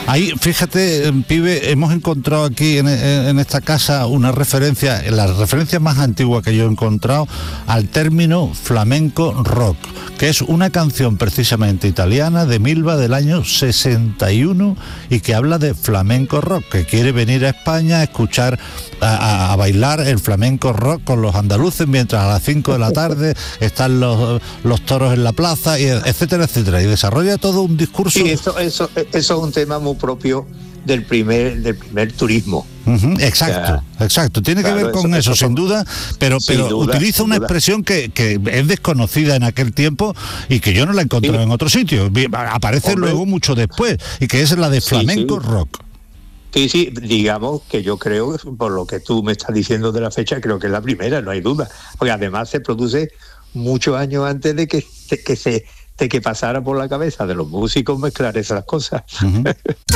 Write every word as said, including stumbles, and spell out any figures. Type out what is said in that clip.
Ahí, fíjate, pibe, hemos encontrado aquí en, en esta casa una referencia, la referencia más antigua que yo he encontrado al término flamenco rock, que es una canción precisamente italiana de Milva del año sesenta y uno y que habla de flamenco rock, que quiere venir a España a escuchar, a, a bailar el flamenco rock con los andaluces mientras a las cinco de la tarde están los, los toros en la plaza, y etcétera, etcétera, y desarrolla todo un discurso. Sí, eso, eso, eso es un tema muy propio del primer del primer turismo. Uh-huh, exacto, o sea, exacto. Tiene claro, que ver con eso, eso, eso sin duda, pero, sin pero duda, utiliza una duda. expresión que, que es desconocida en aquel tiempo y que yo no la he encontrado sí. en otro sitio. Aparece Hombre. luego mucho después, y que es la de flamenco sí, sí. rock. Sí, sí, digamos que yo creo, por lo que tú me estás diciendo de la fecha, creo que es la primera, no hay duda. Porque además se produce muchos años antes de que, de que se de que pasara por la cabeza de los músicos mezclar esas cosas. Uh-huh.